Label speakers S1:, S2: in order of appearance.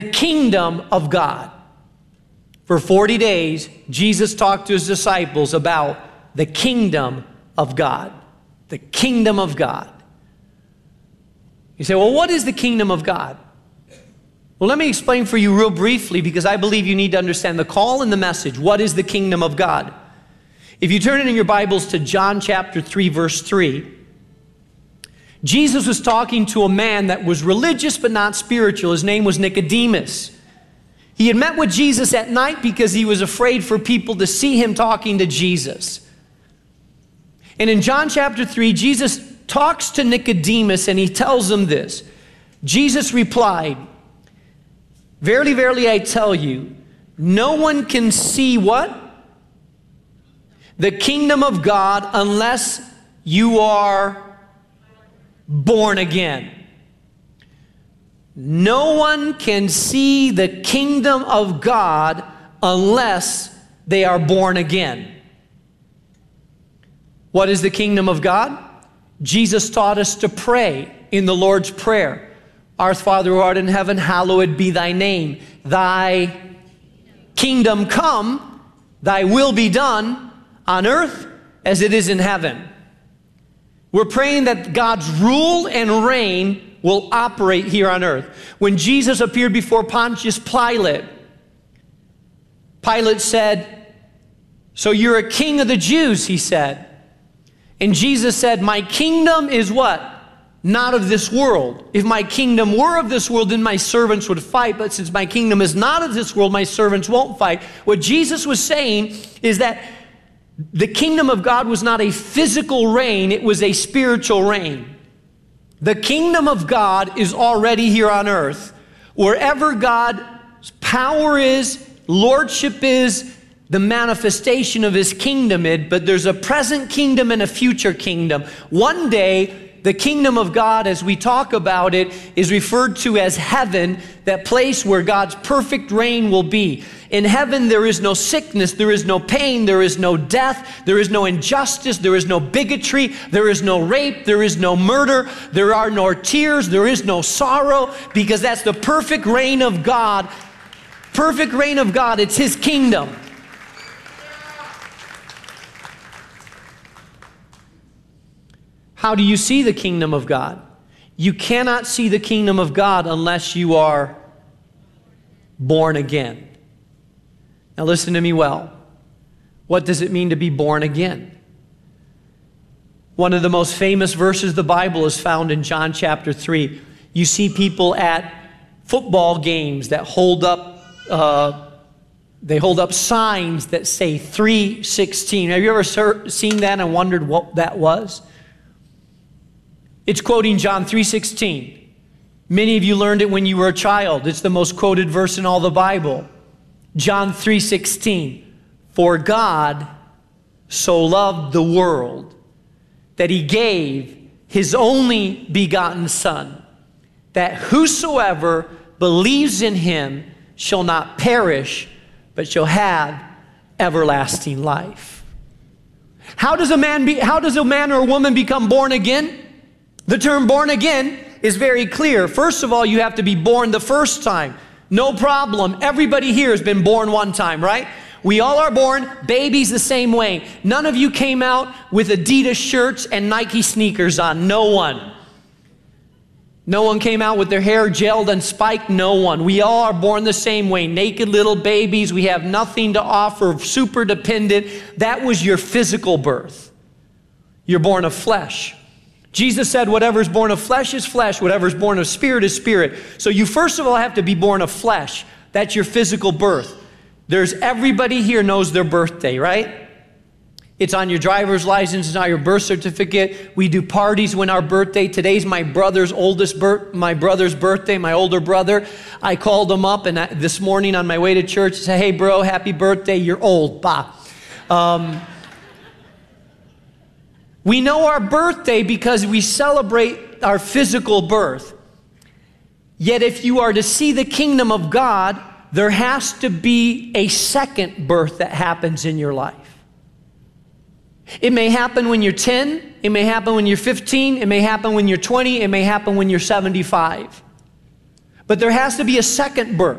S1: kingdom of God. For 40 days, Jesus talked to his disciples about the kingdom of God. The kingdom of God. You say, well, what is the kingdom of God? Well, let me explain for you real briefly, because I believe you need to understand the call and the message. What is the kingdom of God? If you turn it in your Bibles to John chapter 3, verse 3, Jesus was talking to a man that was religious but not spiritual. His name was Nicodemus. He had met with Jesus at night because he was afraid for people to see him talking to Jesus. And in John chapter 3, Jesus talks to Nicodemus and he tells him this. Jesus replied, "Verily, verily, I tell you, no one can see" what? "The kingdom of God unless you are born again." No one can see the kingdom of God unless they are born again. What is the kingdom of God? Jesus taught us to pray in the Lord's Prayer. Our Father who art in heaven, hallowed be thy name. Thy kingdom come, thy will be done on earth as it is in heaven. We're praying that God's rule and reign will operate here on earth. When Jesus appeared before Pontius Pilate, Pilate said, "So you're a king of the Jews," he said. And Jesus said, "My kingdom is" what? "Not of this world. If my kingdom were of this world, then my servants would fight. But since my kingdom is not of this world, my servants won't fight." What Jesus was saying is that the kingdom of God was not a physical reign, it was a spiritual reign. The kingdom of God is already here on earth. Wherever God's power is, lordship is, the manifestation of his kingdom is, but there's a present kingdom and a future kingdom. One day, the kingdom of God, as we talk about it, is referred to as heaven, that place where God's perfect reign will be. In heaven, there is no sickness, there is no pain, there is no death, there is no injustice, there is no bigotry, there is no rape, there is no murder, there are no tears, there is no sorrow, because that's the perfect reign of God. Perfect reign of God, it's his kingdom. How do you see the kingdom of God? You cannot see the kingdom of God unless you are born again. Now listen to me well. What does it mean to be born again? One of the most famous verses of the Bible is found in John chapter 3. You see people at football games that hold up signs that say 3:16. Have you ever seen that and wondered what that was? It's quoting John 3:16. Many of you learned it when you were a child. It's the most quoted verse in all the Bible. John 3:16. For God so loved the world that he gave his only begotten Son, that whosoever believes in him shall not perish, but shall have everlasting life. How does a man or a woman become born again? The term born again is very clear. First of all, you have to be born the first time. No problem. Everybody here has been born one time, right? We all are born babies the same way. None of you came out with Adidas shirts and Nike sneakers on. No one. No one came out with their hair gelled and spiked. No one. We all are born the same way. Naked little babies. We have nothing to offer. Super dependent. That was your physical birth. You're born of flesh. Jesus said, whatever is born of flesh is flesh. Whatever is born of spirit is spirit. So you first of all have to be born of flesh. That's your physical birth. Everybody here knows their birthday, right? It's on your driver's license. It's on your birth certificate. We do parties when our birthday. Today's my brother's birthday, my older brother. I called him up and this morning on my way to church, I said, hey bro, happy birthday. You're old. Bah. We know our birthday because we celebrate our physical birth. Yet if you are to see the kingdom of God, there has to be a second birth that happens in your life. It may happen when you're 10, it may happen when you're 15, it may happen when you're 20, it may happen when you're 75. But there has to be a second birth.